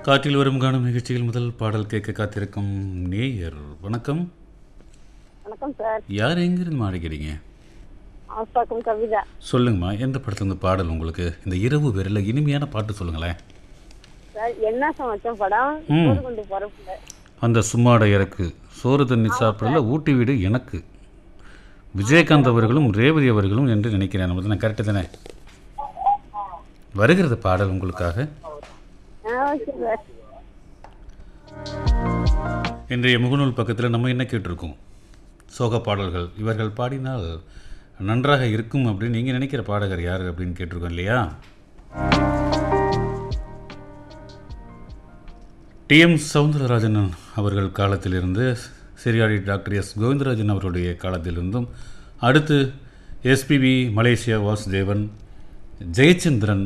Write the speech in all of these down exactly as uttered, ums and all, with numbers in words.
காற்றில் வரும் காணும் நிகழ்ச்சியில் முதல் பாடல் கேட்க காத்திருக்கும் நேயர். வணக்கம். வணக்கம் சார். யார் எங்கிருந்து மாறிக்கிறீங்க? ஆஸ்பாக்கம் கவிதா. சொல்லுங்கம்மா, எந்த படத்துல இந்த பாடல் உங்களுக்கு? இந்த இரவு வேறல இனிமையான பாட்டு சொல்லுங்களேன். சார் என்ன சமைச்ச படம்? ம். சோறு கொண்டு போறப்பல. அந்த சும்மாட இறக்கு சோறு தண்ணி சாப்பிடல ஊட்டி வீடு எனக்கு. விஜயகாந்த் அவர்களும் ரேவதி அவர்களும் என்று நினைக்கிறேன். நம்ம தானே, கரெக்டு தானே? வருகிறது பாடல் உங்களுக்காக. ஆ, ஓகே சார். இன்றைய முகநூல் பக்கத்தில் நம்ம என்ன கேட்டிருக்கோம்? சோக பாடல்கள் இவர்கள் பாடினால் நன்றாக இருக்கும் அப்படின்னு நீங்கள் நினைக்கிற பாடகர் யார் அப்படின்னு கேட்டிருக்கோம் இல்லையா? டி எம் சவுந்தரராஜன் அவர்கள் காலத்திலிருந்து, சிறியாடி டாக்டர் எஸ் கோவிந்தராஜன் அவருடைய காலத்திலிருந்தும், அடுத்து SPB, Malaysia Vasudevan, Jayachandran,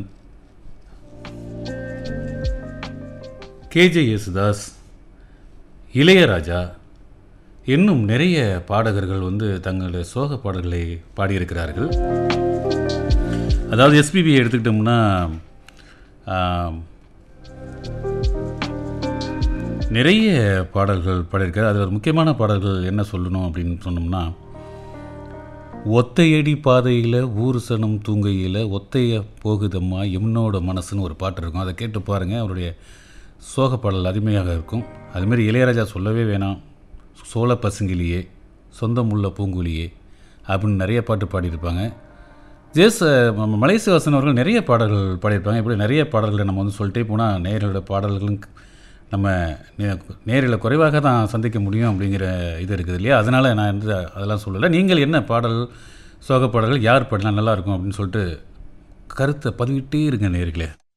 K J Yesudas, Ilaiyaraaja, இன்னும் நிறைய பாடகர்கள் வந்து தங்களுடைய சோக பாடல்களை பாடியிருக்கிறார்கள். அதாவது எஸ்பிபியை எடுத்துக்கிட்டோம்னா நிறைய பாடல்கள் பாடியிருக்காரு. அதில் ஒரு முக்கியமான பாடல்கள் என்ன சொல்லணும் அப்படின்னு சொன்னோம்னா, ஒத்தையடி பாதையில் ஊர் சனம் தூங்கையில் ஒத்தைய போகுதம்மா எம்னோட மனசுன்னு ஒரு பாட்டு இருக்கும். அதை கேட்டு பாருங்கள். அவருடைய சோக பாடல் அருமையாக இருக்கும். அதுமாரி இளையராஜா சொல்லவே வேணாம். சோழ பசுங்கிலியே, சொந்தம் உள்ள பூங்குலியே அப்படின்னு நிறைய பாட்டு பாடியிருப்பாங்க. ஜேஸ் மலேசியவாசன் அவர்கள் நிறைய பாடல்கள் பாடியிருப்பாங்க. இப்படி நிறைய பாடல்களை நம்ம வந்து சொல்லிட்டே போனால் நேயர்களோட பாடல்களும் நம்ம நேரில் குறைவாக தான் சந்திக்க முடியும் அப்படிங்கிற இது இருக்குது இல்லையா? அதனால் நான் வந்து அதெல்லாம் சொல்லலை. நீங்கள் என்ன பாடல், சோக பாடல்கள் யார் பாடலாம் நல்லாயிருக்கும் அப்படின்னு சொல்லிட்டு கருத்தை பதிவிட்டே இருங்க நேயர்களே.